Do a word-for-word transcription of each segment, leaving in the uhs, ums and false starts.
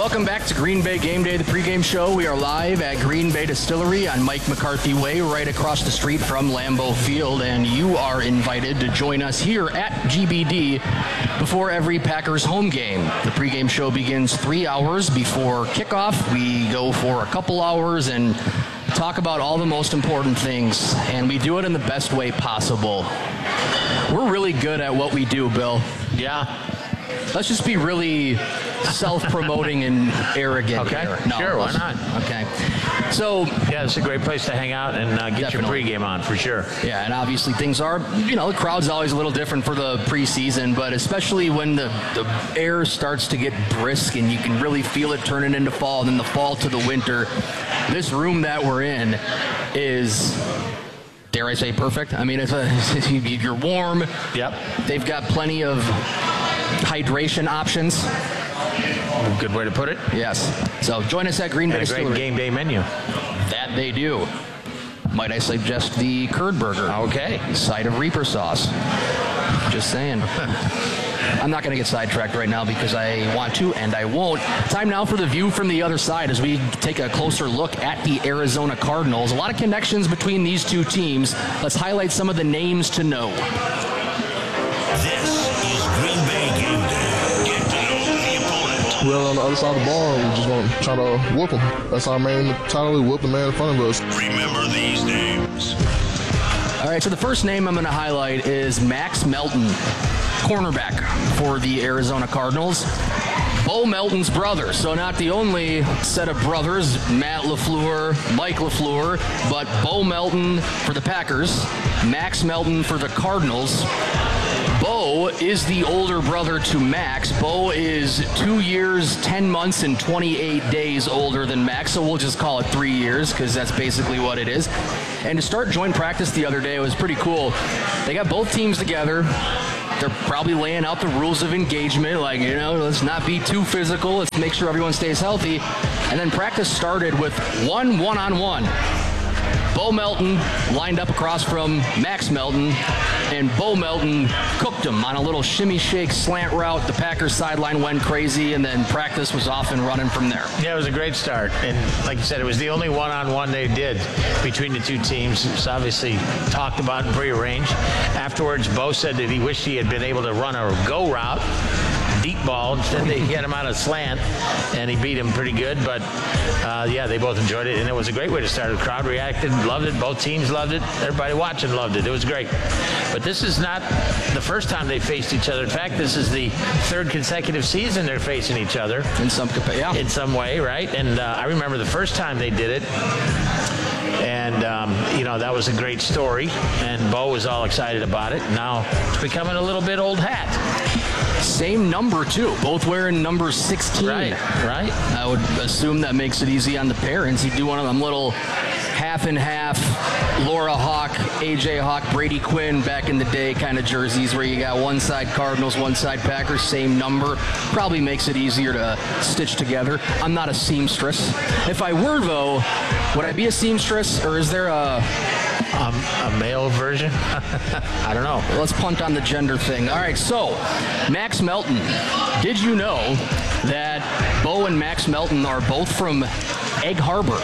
Welcome back to Green Bay Game Day, the pregame show. We are live at Green Bay Distillery on Mike McCarthy Way, right across the street from Lambeau Field, and you are invited to join us here at G B D before every Packers home game. The pregame show begins three hours before kickoff. We go for a couple hours and talk about all the most important things, and we do it in the best way possible. We're really good at what we do, Bill. Yeah. Let's just be really self-promoting and arrogant. Okay, here. No, sure, why not? Okay. So, yeah, it's a great place to hang out and uh, get definitely. your pregame on, for sure. Yeah, and obviously things are, you know, the crowd's always a little different for the preseason, but especially when the, the air starts to get brisk and you can really feel it turning into fall, and then the fall to the winter, this room that we're in is, dare I say, perfect. I mean, it's a, you're warm. Yep. They've got plenty of hydration options. Good way to put it. Yes. So join us at Green Bay and a Distillery. great game day menu. That they do. Might I suggest the curd burger? Okay. Side of Reaper sauce. Just saying. I'm not going to get sidetracked right now because I want to and I won't. Time now for the view from the other side as we take a closer look at the Arizona Cardinals. A lot of connections between these two teams. Let's highlight some of the names to know. This is Green Bay Game Day. Get to know the opponent. We're on the other side of the ball, and we just want to try to whoop them. That's our main title, whoop the man in front of us. Remember these names. All right, so the first name I'm going to highlight is Max Melton, cornerback for the Arizona Cardinals. Bo Melton's brother, so not the only set of brothers, Matt LaFleur, Mike LaFleur, but Bo Melton for the Packers, Max Melton for the Cardinals. Bo is the older brother to Max. Bo is two years, ten months, and twenty-eight days older than Max, so we'll just call it three years because that's basically what it is. And to start joint practice the other day, it was pretty cool. They got both teams together. They're probably laying out the rules of engagement, like, you know, let's not be too physical. Let's make sure everyone stays healthy. And then practice started with one one-on-one. Bo Melton lined up across from Max Melton, and Bo Melton cooked him on a little shimmy shake slant route. The Packers sideline went crazy, and then practice was off and running from there. Yeah, it was a great start. And like you said, it was the only one-on-one they did between the two teams. It was obviously talked about and prearranged. Afterwards, Bo said that he wished he had been able to run a go route. Deep ball. Instead, they get him out of slant, and he beat him pretty good. But, uh, yeah, they both enjoyed it, and it was a great way to start. The crowd reacted, loved it. Both teams loved it. Everybody watching loved it. It was great. But this is not the first time they faced each other. In fact, this is the third consecutive season they're facing each other. In some yeah. In some way, right? And uh, I remember the first time they did it. And, um, you know, that was a great story. And Bo was all excited about it. Now it's becoming a little bit old hat. Same number, too. Both wearing number sixteen. Right, right. I would assume that makes it easy on the parents. You do one of them little half and half Laura Hawk, A J Hawk, Brady Quinn back in the day kind of jerseys where you got one side Cardinals, one side Packers, same number. Probably makes it easier to stitch together. I'm not a seamstress. If I were, though, would I be a seamstress, or is there a... Um, a male version? I don't know. Let's punt on the gender thing. All right, so Max Melton. Did you know that Bo and Max Melton are both from Egg Harbor?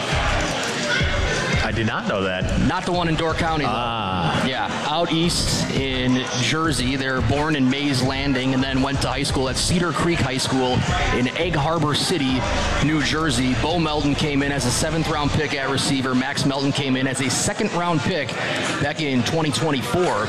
I did not know that. Not the one in Door County, though. Ah. Yeah, out east in Jersey. They were born in Mays Landing and then went to high school at Cedar Creek High School in Egg Harbor City, New Jersey. Bo Melton came in as a seventh-round pick at receiver. Max Melton came in as a second-round pick back in twenty twenty-four.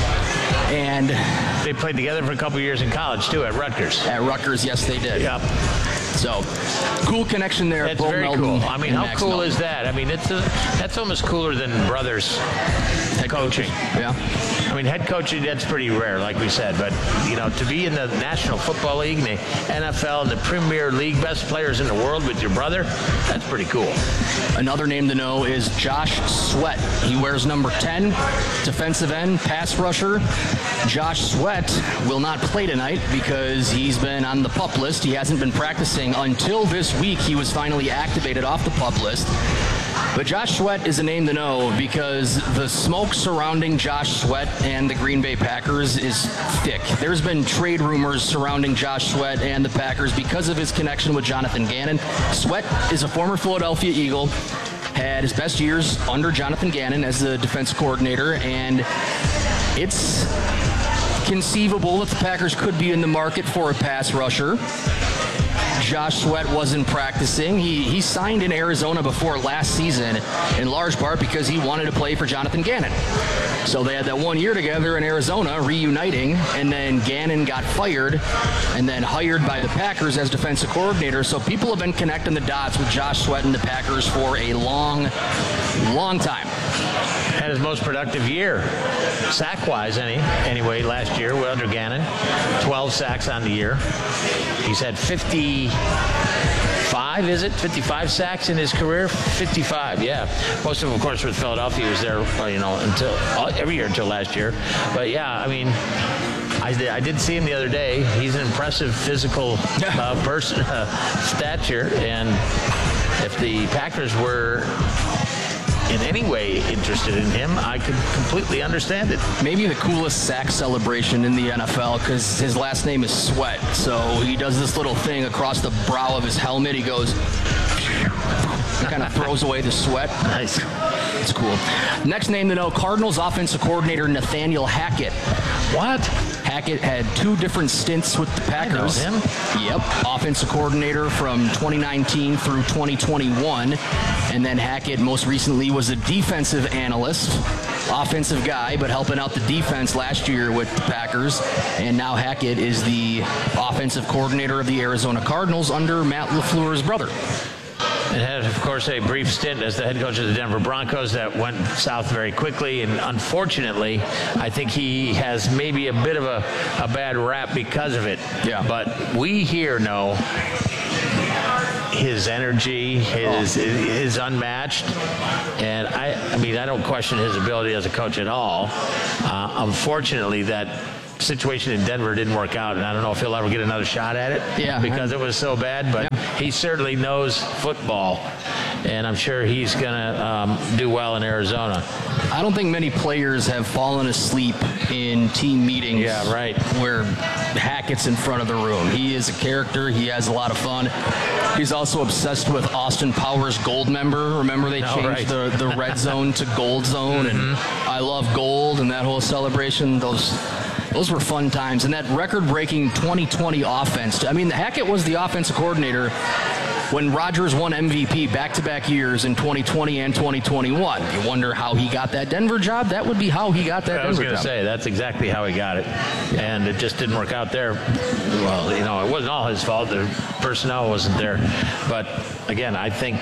And they played together for a couple years in college, too, at Rutgers. At Rutgers, yes, they did. Yep. So, cool connection there. That's Bo very Melton cool. I mean, how Max cool Melton. is that? I mean, it's a, that's almost cooler than brothers Head coaching. Yeah. I mean, head coaching, that's pretty rare, like we said. But, you know, to be in the National Football League, the N F L, and the Premier League, best players in the world with your brother, that's pretty cool. Another name to know is Josh Sweat. He wears number ten, defensive end, pass rusher. Josh Sweat will not play tonight because he's been on the PUP list. He hasn't been practicing until this week. He was finally activated off the PUP list. But Josh Sweat is a name to know because the smoke surrounding Josh Sweat and the Green Bay Packers is thick. There's been trade rumors surrounding Josh Sweat and the Packers because of his connection with Jonathan Gannon. Sweat is a former Philadelphia Eagle, had his best years under Jonathan Gannon as the defense coordinator, and it's conceivable that the Packers could be in the market for a pass rusher. Josh Sweat wasn't practicing. He he signed in Arizona before last season, in large part because he wanted to play for Jonathan Gannon. So they had that one year together in Arizona, reuniting, and then Gannon got fired and then hired by the Packers as defensive coordinator. So people have been connecting the dots with Josh Sweat and the Packers for a long, long time. Had his most productive year, sack-wise, any, anyway, last year under Gannon. twelve sacks on the year. He's had fifty-five, is it? fifty-five sacks in his career? fifty-five, yeah. Most of them, of course, with Philadelphia. He was there, well, you know, until every year until last year. But, yeah, I mean, I did, I did see him the other day. He's an impressive physical uh, person, uh, stature. And if the Packers were in any way interested in him, I could completely understand it. Maybe the coolest sack celebration in the N F L because his last name is Sweat. So he does this little thing across the brow of his helmet. He goes, he kind of throws away the sweat. Nice. It's cool. Next name to know, Cardinals offensive coordinator Nathaniel Hackett. What? Hackett had two different stints with the Packers. I know him. Yep. Offensive coordinator from twenty nineteen through twenty twenty-one. And then Hackett most recently was a defensive analyst. Offensive guy, but helping out the defense last year with the Packers. And now Hackett is the offensive coordinator of the Arizona Cardinals under Matt LaFleur's brother. And had, of course, a brief stint as the head coach of the Denver Broncos that went south very quickly. And unfortunately, I think he has maybe a bit of a, a bad rap because of it. Yeah. But we here know his energy, his oh. is unmatched. And I, I mean, I don't question his ability as a coach at all. Uh, unfortunately, that situation in Denver didn't work out, and I don't know if he'll ever get another shot at it yeah, because it was so bad, but yeah. He certainly knows football, and I'm sure he's going to um, do well in Arizona. I don't think many players have fallen asleep in team meetings yeah, right. where Hackett's in front of the room. He is a character. He has a lot of fun. He's also obsessed with Austin Powers Gold Member. Remember they changed right. the, the red zone to gold zone, mm-hmm. and I love gold and that whole celebration. Those Those were fun times. And that record-breaking twenty twenty offense. I mean, Hackett was the offensive coordinator when Rodgers won M V P back-to-back years in twenty twenty and twenty twenty-one. You wonder how he got that Denver job? That would be how he got that I Denver was job. going to say, that's exactly how he got it. Yeah. And it just didn't work out there. Well, you know, it wasn't all his fault. The personnel wasn't there. But, again, I think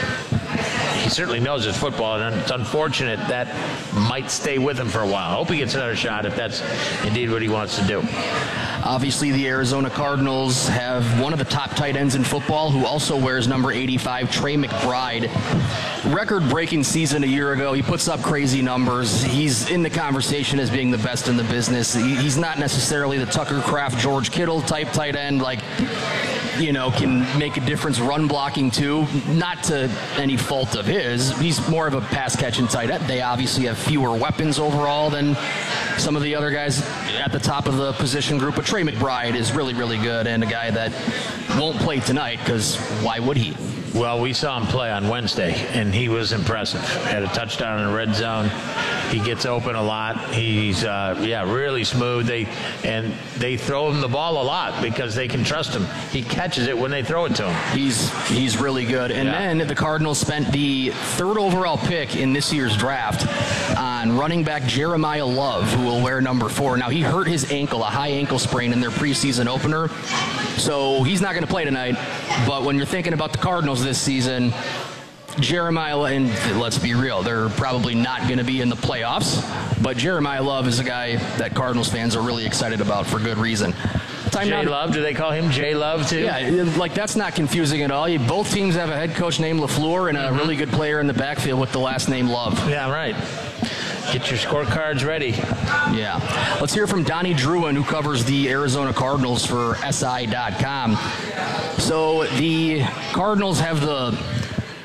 he certainly knows his football, and it's unfortunate that might stay with him for a while. I hope he gets another shot if that's indeed what he wants to do. Obviously, the Arizona Cardinals have one of the top tight ends in football who also wears number eighty-five, Trey McBride. Record-breaking season a year ago. He puts up crazy numbers. He's in the conversation as being the best in the business. He's not necessarily the Tucker Kraft, George Kittle type tight end, like, you know, can make a difference run blocking too. Not to any fault of his. He's more of a pass catching tight end. They obviously have fewer weapons overall than some of the other guys at the top of the position group. But Trey McBride is really, really good, and a guy that won't play tonight because why would he? Well, we saw him play on Wednesday, and he was impressive. Had a touchdown in the red zone. He gets open a lot. He's, uh, yeah, really smooth. They and they throw him the ball a lot because they can trust him. He catches it when they throw it to him. He's he's really good. And yeah. then the Cardinals spent the third overall pick in this year's draft on running back Jeremiah Love, who will wear number four. Now, he hurt his ankle, a high ankle sprain in their preseason opener. So he's not going to play tonight. But when you're thinking about the Cardinals this season, Jeremiah, and let's be real, they're probably not going to be in the playoffs, but Jeremiah Love is a guy that Cardinals fans are really excited about for good reason. Time J now. Love, do they call him J Love too? Yeah, like that's not confusing at all. Both teams have a head coach named LaFleur and a mm-hmm. really good player in the backfield with the last name Love. Yeah, right. Get your scorecards ready. Yeah. Let's hear from Donnie Druin, who covers the Arizona Cardinals for S I dot com. So the Cardinals have the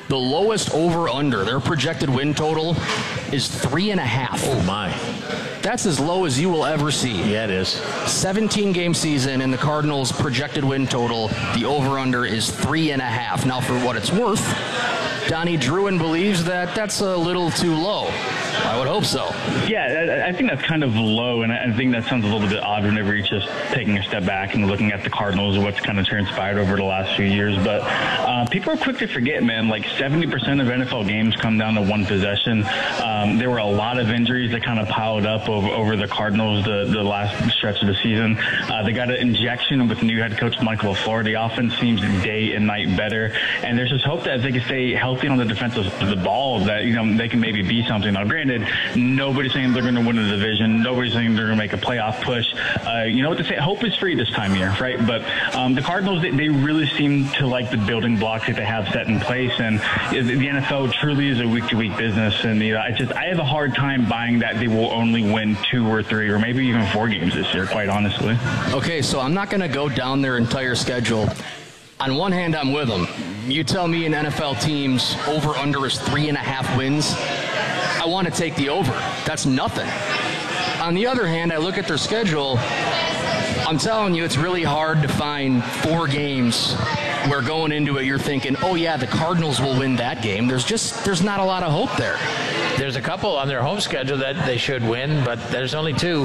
The lowest over-under, their projected win total, is three and a half. Oh, my. That's as low as you will ever see. Yeah, it is. seventeen-game season, and the Cardinals' projected win total, the over-under is three and a half. Now, for what it's worth, Donnie Druin believes that that's a little too low. I would hope so. Yeah, I think that's kind of low, and I think that sounds a little bit odd whenever you're just taking a step back and looking at the Cardinals and what's kind of transpired over the last few years. But uh, people are quick to forget, man, like seventy percent of N F L games come down to one possession. Um, there were a lot of injuries that kind of piled up over, over the Cardinals the, the last stretch of the season. Uh, they got an injection with new head coach Michael LaFleur. The offense seems day and night better, and there's just hope that if they can stay healthy on the defensive side of the ball, that, you know, they can maybe be something. Now, granted, nobody's saying they're going to win the division. Nobody's saying they're going to make a playoff push. Uh, you know what they say? Hope is free this time of year, right? But um, the Cardinals, they, they really seem to like the building blocks that they have set in place, and the N F L truly is a week-to-week business. And you know, I just I have a hard time buying that they will only win two or three or maybe even four games this year, quite honestly. Okay, so I'm not going to go down their entire schedule. On one hand, I'm with them. You tell me an N F L team's over-under is three and a half wins, I want to take the over. That's nothing. On the other hand, I look at their schedule. I'm telling you, it's really hard to find four games where going into it you're thinking, oh yeah, the Cardinals will win that game. There's just, there's not a lot of hope there. There's a couple on their home schedule that they should win, but there's only two.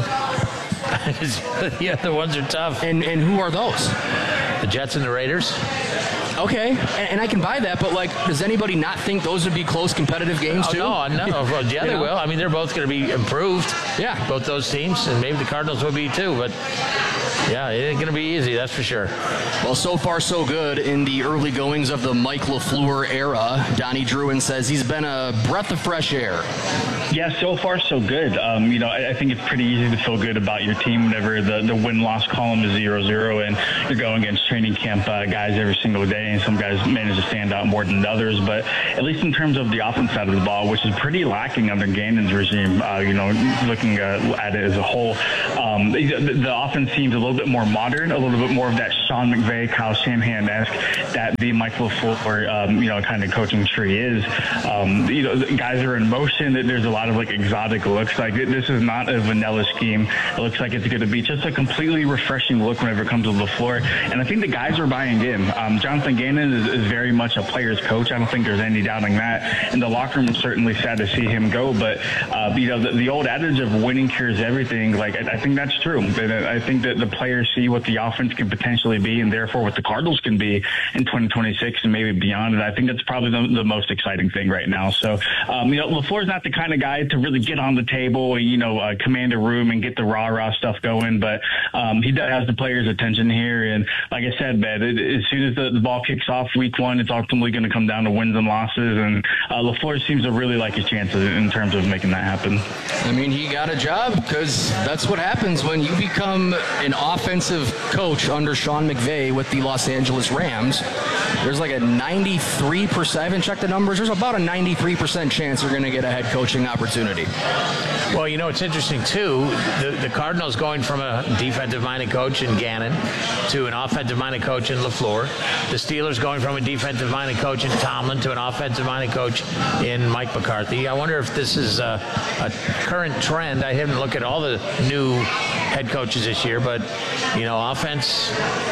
Yeah, the ones are tough. And and who are those? The Jets and the Raiders. Okay, and, and I can buy that, but like, does anybody not think those would be close competitive games oh, too? No, no, well, yeah, they know? will. I mean, they're both going to be improved. Yeah. Both those teams, and maybe the Cardinals will be too, but yeah, it ain't going to be easy, that's for sure. Well, so far so good in the early goings of the Mike LaFleur era. Donnie Druin says he's been a breath of fresh air. Yeah, so far so good. Um, you know, I, I think it's pretty easy to feel good about your team whenever the, the win-loss column is zero zero and you're going against training camp uh, guys every single day, and some guys manage to stand out more than others. But at least in terms of the offense side of the ball, which is pretty lacking under Gannon's regime, uh, you know, looking uh, at it as a whole, um, the, the offense seems a little bit more modern, a little bit more of that Sean McVay, Kyle Shanahan-esque that the Mike LaFleur, um, you know, kind of coaching tree is. Um, you know, guys are in motion. There's a lot of like exotic looks. Like this is not a vanilla scheme. It looks like it's going to be just a completely refreshing look whenever it comes to LaFleur. And I think the guys are buying in. Um, Jonathan Gannon is, is very much a player's coach. I don't think there's any doubting that. And the locker room is certainly sad to see him go. But uh, you know, the, the old adage of winning cures everything. Like I, I think that's true. And I think that the players see what the offense can potentially be, and therefore what the Cardinals can be in twenty twenty-six and maybe beyond. And I think that's probably the, the most exciting thing right now. So um, you know, LaFleur's not the kind of guy to really get on the table, you know, uh, command a room and get the rah rah stuff going. But um, he does has the players' attention here. And like I said, man, it, as soon as the, the ball kicks off week one, it's ultimately going to come down to wins and losses. And uh, LaFleur seems to really like his chances in terms of making that happen. I mean, he got a job because that's what happens when you become an offensive coach under Sean McVay with the Los Angeles Rams. There's like a ninety-three percent, I haven't checked the numbers, there's about a ninety-three percent chance you're going to get a head coaching opportunity. Well, you know, it's interesting, too. The, the Cardinals going from a defensive-minded coach in Gannon to an offensive-minded coach in LaFleur. The Steelers going from a defensive-minded coach in Tomlin to an offensive-minded coach in Mike McCarthy. I wonder if this is a, a current trend. I haven't looked at all the new head coaches this year, but, you know, offense,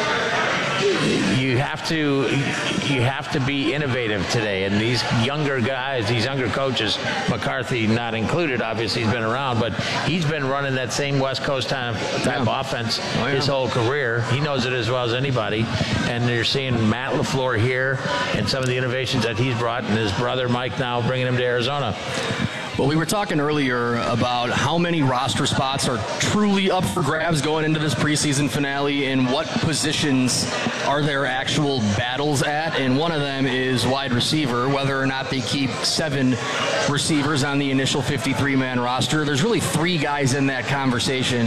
you have to you have to be innovative today. And these younger guys, these younger coaches, McCarthy not included, obviously he's been around, but he's been running that same West Coast type, type yeah. offense oh, yeah. his whole career. He knows it as well as anybody. And you're seeing Matt LaFleur here and some of the innovations that he's brought, and his brother Mike now bringing him to Arizona. Well, we were talking earlier about how many roster spots are truly up for grabs going into this preseason finale, and what positions are there actual battles at. And one of them is wide receiver, whether or not they keep seven receivers on the initial fifty-three man roster. There's really three guys in that conversation.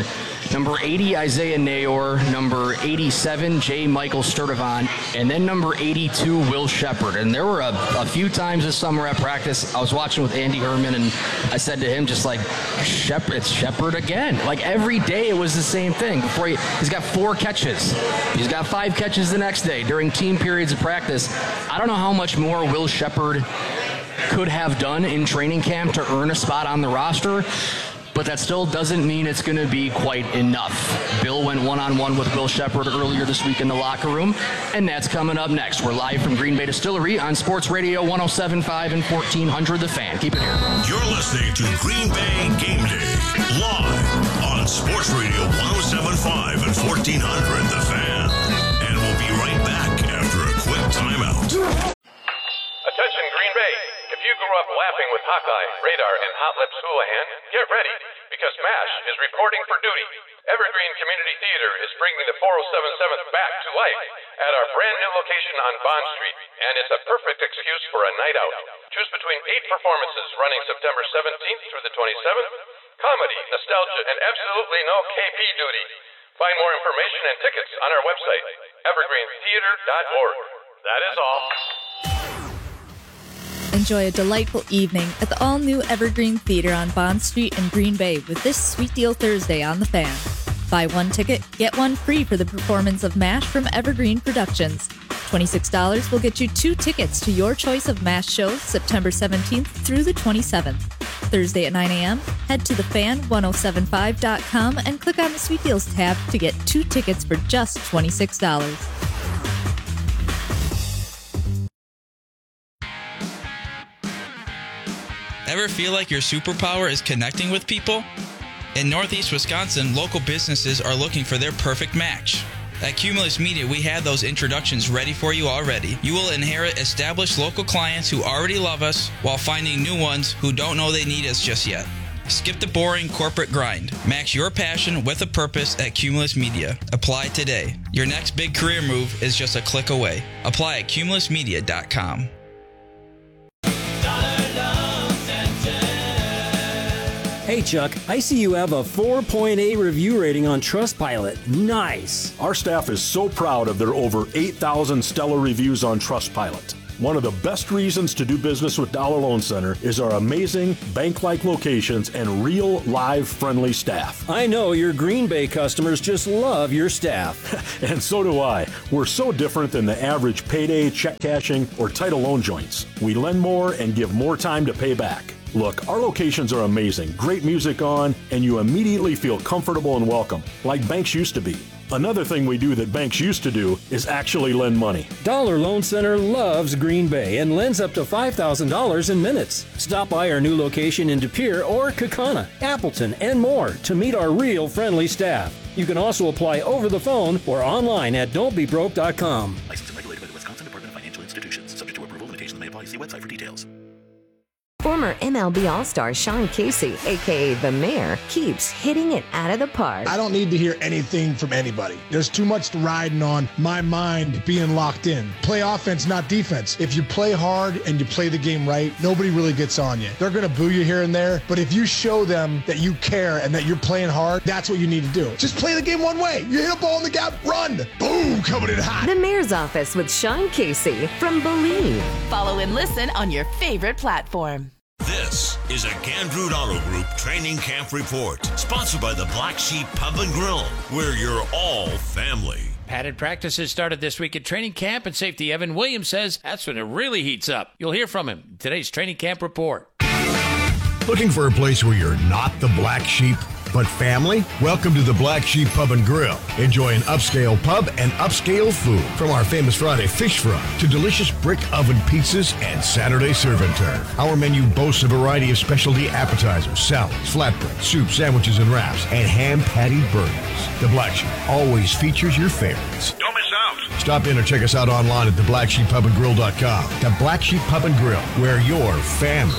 number eighty, Isaiah Nayor, number eighty-seven, J. Michael Sturdivant, and then number eighty-two, Will Shepard. And there were a, a few times this summer at practice, I was watching with Andy Herman, and I said to him, just like, Shepard, it's Shepard again. Like, every day it was the same thing. Before he, he's got four catches. He's got five catches the next day during team periods of practice. I don't know how much more Will Shepard could have done in training camp to earn a spot on the roster, but that still doesn't mean it's going to be quite enough. Bill went one-on-one with Will Shepard earlier this week in the locker room, and that's coming up next. We're live from Green Bay Distillery on Sports Radio one oh seven point five and fourteen hundred The Fan. Keep it here. You're listening to Green Bay Game Day, live on Sports Radio one oh seven point five and fourteen hundred The Fan. And we'll be right back after a quick timeout. Attention Green Bay. If you grew up laughing with Hawkeye, Radar, and Hot Lips Houlihan, get ready, because MASH is reporting for duty. Evergreen Community Theater is bringing the four oh seven seventh back to life at our brand new location on Bond Street, and it's a perfect excuse for a night out. Choose between eight performances running September seventeenth through the twenty-seventh, comedy, nostalgia, and absolutely no K P duty. Find more information and tickets on our website, evergreen theater dot org. That is all. Enjoy a delightful evening at the all-new Evergreen Theater on Bond Street in Green Bay with this Sweet Deal Thursday on The Fan. Buy one ticket, get one free for the performance of MASH from Evergreen Productions. twenty-six dollars will get you two tickets to your choice of MASH shows September seventeenth through the twenty-seventh. Thursday at nine a.m., head to the fan ten seventy-five dot com and click on the Sweet Deals tab to get two tickets for just twenty-six dollars. Ever feel like your superpower is connecting with people? In Northeast Wisconsin, local businesses are looking for their perfect match. At Cumulus Media, we have those introductions ready for you already. You will inherit established local clients who already love us while finding new ones who don't know they need us just yet. Skip the boring corporate grind. Match your passion with a purpose at Cumulus Media. Apply today. Your next big career move is just a click away. Apply at cumulus media dot com. Hey Chuck, I see you have a four point eight review rating on Trustpilot. Nice. Our staff is so proud of their over eight thousand stellar reviews on Trustpilot. One of the best reasons to do business with Dollar Loan Center is our amazing bank-like locations and real, live, friendly staff. I know your Green Bay customers just love your staff. And so do I. We're so different than the average payday, check cashing, or title loan joints. We lend more and give more time to pay back. Look, our locations are amazing, great music on, and you immediately feel comfortable and welcome, like banks used to be. Another thing we do that banks used to do is actually lend money. Dollar Loan Center loves Green Bay and lends up to five thousand dollars in minutes. Stop by our new location in De Pere or Kaukauna, Appleton, and more to meet our real friendly staff. You can also apply over the phone or online at don't be broke dot com. Licensed and regulated by the Wisconsin Department of Financial Institutions. Subject to approval, limitations may apply. See website for details. Former M L B All-Star Sean Casey, a k a. The Mayor, keeps hitting it out of the park. I don't need to hear anything from anybody. There's too much riding on my mind being locked in. Play offense, not defense. If you play hard and you play the game right, nobody really gets on you. They're going to boo you here and there, but if you show them that you care and that you're playing hard, that's what you need to do. Just play the game one way. You hit a ball in the gap, run. Boom, coming in hot. The Mayor's Office with Sean Casey from Believe. Follow and listen on your favorite platform. This is a Gandrud Auto Group Training Camp Report, sponsored by the Black Sheep Pub and Grill, where you're all family. Padded practices started this week at training camp, and safety Evan Williams says that's when it really heats up. You'll hear from him in today's Training Camp Report. Looking for a place where you're not the black sheep, but family? Welcome to the Black Sheep Pub and Grill. Enjoy an upscale pub and upscale food. From our famous Friday fish fry to delicious brick oven pizzas and Saturday serve and turf. Our menu boasts a variety of specialty appetizers, salads, flatbread, soup, sandwiches, and wraps, and hand-patted burgers. The Black Sheep always features your favorites. Don't miss out. Stop in or check us out online at the black sheep pub and grill dot com. The Black Sheep Pub and Grill, where you're family.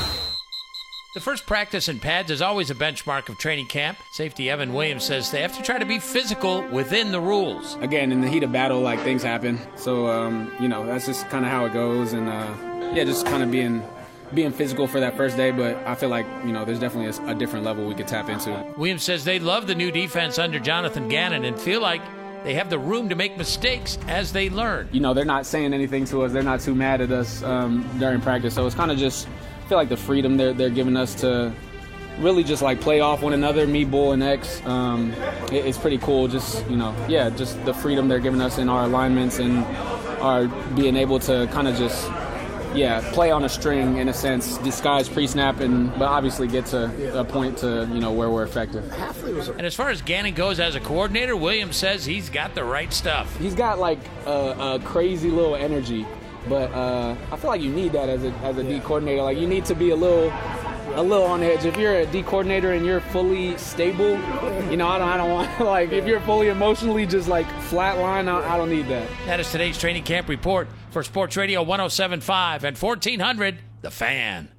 The first practice in pads is always a benchmark of training camp. Safety Evan Williams says they have to try to be physical within the rules. Again, in the heat of battle, like, things happen. So, um, you know, that's just kind of how it goes. And, uh, yeah, just kind of being being physical for that first day, but I feel like, you know, there's definitely a, a different level we could tap into. Williams says they love the new defense under Jonathan Gannon and feel like they have the room to make mistakes as they learn. You know, they're not saying anything to us. They're not too mad at us um, during practice. So it's kind of just, I feel like the freedom they're, they're giving us to really just like play off one another, me, Bull, and X. Um, it, it's pretty cool. Just, you know, yeah, just the freedom they're giving us in our alignments and our being able to kind of just, yeah, play on a string in a sense, disguise pre-snap, and but obviously get to a point to, you know, where we're effective. And as far as Gannon goes as a coordinator, Williams says he's got the right stuff. He's got like a, a crazy little energy, but uh, I feel like you need that as a as a D coordinator. Like you need to be a little a little on edge. If you're a D coordinator and you're fully stable, you know, I don't I don't want like if you're fully emotionally just like flatline, I, I don't need that. That is today's training camp report for Sports Radio one oh seven point five and fourteen hundred The Fan.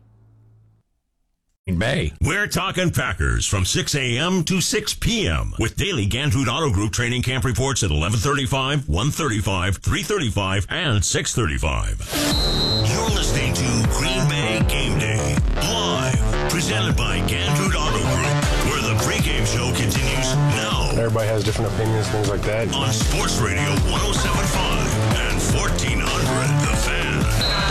Bay. We're talking Packers from six a.m. to six p.m. with daily Gantrude Auto Group training camp reports at eleven thirty-five, one thirty-five, three thirty-five, and six thirty-five. You're listening to Green Bay Game Day, live, presented by Gantrude Auto Group, where the pregame show continues now. Everybody has different opinions, things like that. On Sports Radio one oh seven point five and fourteen hundred The Fan.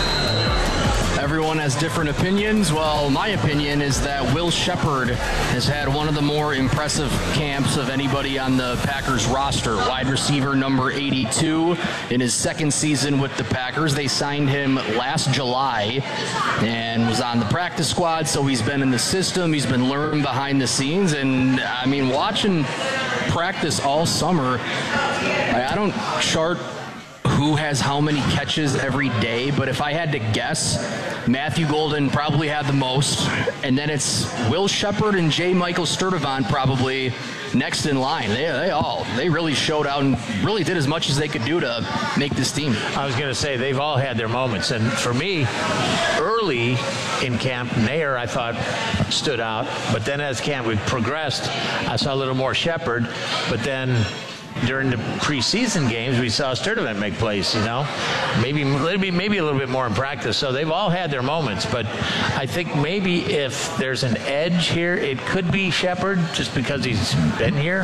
Everyone has different opinions. Well, my opinion is that Will Shepherd has had one of the more impressive camps of anybody on the Packers roster. Wide receiver number eighty-two in his second season with the Packers. They signed him last July and was on the practice squad, so he's been in the system. He's been learning behind the scenes. And, I mean, watching practice all summer, I don't chart who has how many catches every day, but if I had to guess, Matthew Golden probably had the most, and then it's Will Shepherd and J. Michael Sturdivant probably next in line. They, they all, they really showed out and really did as much as they could do to make this team. I was going to say, they've all had their moments, and for me, early in camp, Nair, I thought, stood out, but then as camp we progressed, I saw a little more Shepherd, but then during the preseason games, we saw Sturdivant make plays, you know, maybe maybe maybe a little bit more in practice. So they've all had their moments, but I think maybe if there's an edge here, it could be Shepherd just because he's been here.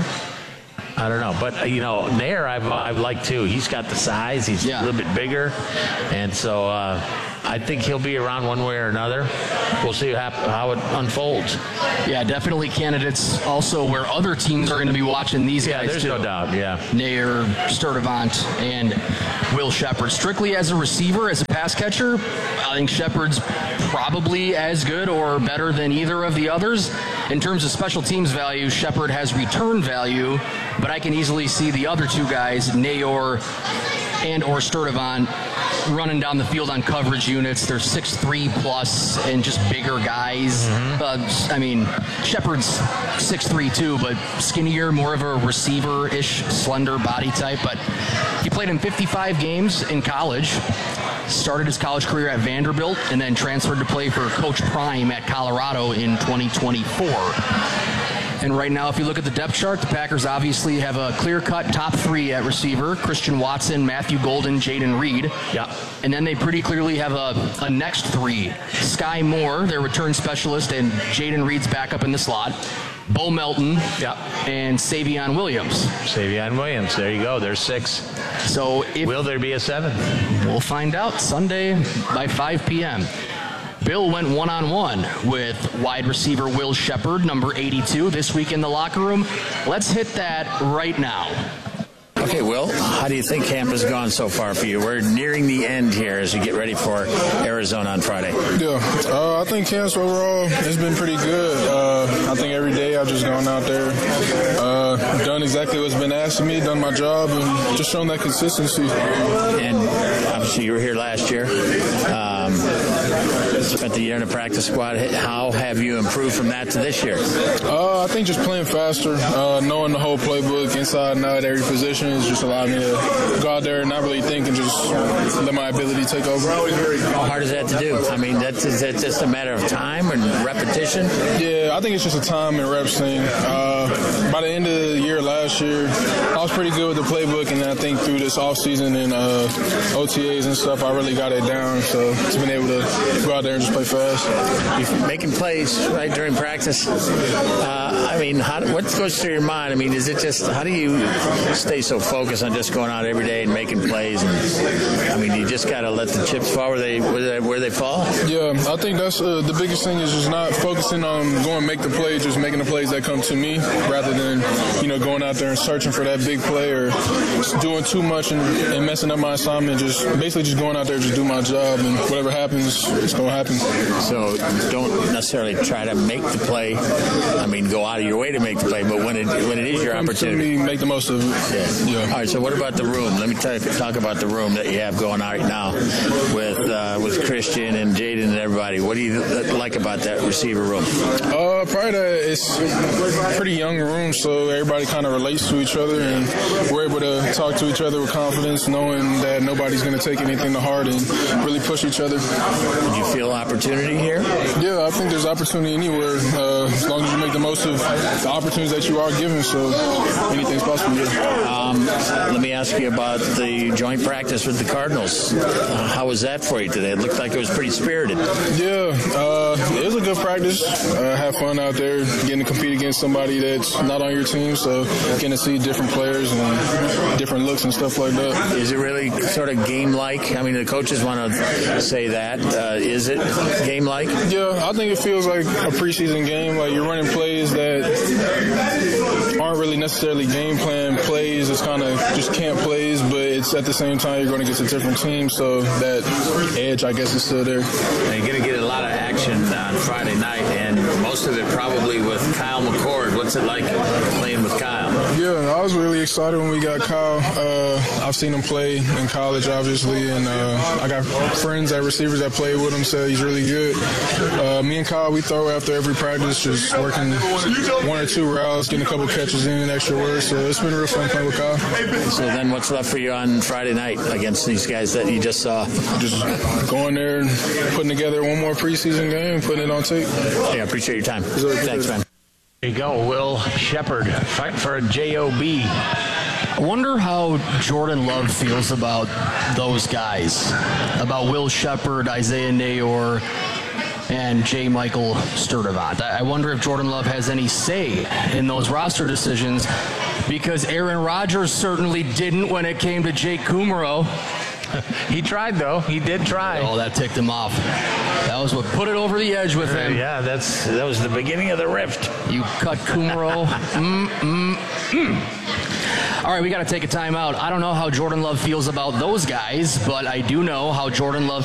I don't know, but uh, you know, Nair I've I've liked too. He's got the size. He's yeah. a little bit bigger, and so uh, I think he'll be around one way or another. We'll see how, how it unfolds. Yeah, definitely candidates also where other teams are going to be watching these yeah, guys there's too. no doubt, yeah. Nair, Sturdivant, and Will Shepherd. Strictly as a receiver, as a pass catcher, I think Shepherd's probably as good or better than either of the others. In terms of special teams value, Shepherd has return value, but I can easily see the other two guys, Nair and or Sturdivant, running down the field on coverage units. They're six three plus and just bigger guys. Mm-hmm. Uh, I mean, Shepherd's six three too, but skinnier, more of a receiver-ish, slender body type. But he played in fifty-five games in college, started his college career at Vanderbilt, and then transferred to play for Coach Prime at Colorado in twenty twenty-four. And right now, if you look at the depth chart, the Packers obviously have a clear-cut top three at receiver: Christian Watson, Matthew Golden, Jaden Reed. Yeah. And then they pretty clearly have a, a next three: Sky Moore, their return specialist, and Jaden Reed's backup in the slot. Bo Melton, yeah, and Savion Williams. Savion Williams, there you go. There's six. So if, will there be a seven? We'll find out Sunday by five p.m. Bill went one-on-one with wide receiver Will Shepherd, number eighty-two, this week in the locker room. Let's hit that right now. Okay, Will, how do you think camp has gone so far for you? We're nearing the end here as we get ready for Arizona on Friday. Yeah, uh, I think camps overall has been pretty good. Uh, I think every day I've just gone out there, uh, done exactly what's been asked of me, done my job, and just shown that consistency. And obviously you were here last year. Um, spent the year in the practice squad. How have you improved from that to this year? Uh, I think just playing faster, uh, knowing the whole playbook inside and out, every position has just allowed me to go out there and not really think and just let my ability take over. How hard is that to do? I mean, that's, is that just a matter of time and repetition? Yeah, I think it's just a time and reps thing. Uh, by the end of the year last year, I was pretty good with the playbook, and I think through this offseason and uh, O T As and stuff, I really got it down. So just been able to go out there and just play fast. You're making plays right during practice. Uh, I mean, how, what goes through your mind? I mean, is it just how do you stay so focused on just going out every day and making plays? And I mean, you just got to let the chips fall where they where they, where they fall. Yeah, I think that's uh, the biggest thing is just not focusing on going and make the plays, just making the plays that come to me, rather than you know going out there and searching for that big play or doing too much and, and messing up my assignment. Just basically just going out there, just do my job, and whatever happens, it's gonna happen. So don't necessarily try to make the play. I mean, go out of your way to make the play, but when it when it is your opportunity, make the most of it. Yeah. yeah. All right. So what about the room? Let me talk, talk about the room that you have going on right now with uh, with Christian and Jaden and everybody. What do you like about that receiver room? Uh, probably that it's a pretty young room, so everybody kind of relates to each other, and we're able to talk to each other with confidence, knowing that nobody's going to take anything to heart and really push each other. Did you feel opportunity here? Yeah, I think there's opportunity anywhere, uh, as long as you make the most of the opportunities that you are given, so anything's possible. Yeah. Um, let me ask you about the joint practice with the Cardinals. Uh, how was that for you today? It looked like it was pretty spirited. Yeah, uh, it was a good practice. Uh, have fun out there, getting to compete against somebody that's not on your team, so getting to see different players and different looks and stuff like that. Is it really sort of game-like? I mean, the coaches want to say that. Uh, is it game-like? Yeah, I think it feels like a preseason game. Like you're running plays that aren't really necessarily game plan plays. It's kind of just camp plays, but it's at the same time you're going to get to different teams, so that edge, I guess, is still there. And you're going to get a lot of action on Friday night, and most of it probably with Kyle McCord. What's it like playing with Kyle? Yeah, I was really excited when we got Kyle. Uh, I've seen him play in college, obviously, and uh, I got friends that receivers that play with him, so he's really good. Uh, me and Kyle, we throw after every practice, just working one or two routes, getting a couple catches in, extra words, so it's been real fun playing with Kyle. So then what's left for you on Friday night against these guys that you just saw? Just going there and putting together one more preseason game, putting it on tape. Hey, I appreciate your time. Thanks, man. There you go, Will Shepard fighting for a J O B. I wonder how Jordan Love feels about those guys, about Will Shepard, Isaiah Nayor, and J. Michael Sturdivant. I wonder if Jordan Love has any say in those roster decisions, because Aaron Rodgers certainly didn't when it came to Jake Kumaro. He tried, though. He did try. Oh, that ticked him off. That was what put it over the edge with him. Uh, yeah, that's that was the beginning of the rift. You cut Kumaro. mm, mm, mm. All right, we got to take a timeout. I don't know how Jordan Love feels about those guys, but I do know how Jordan Love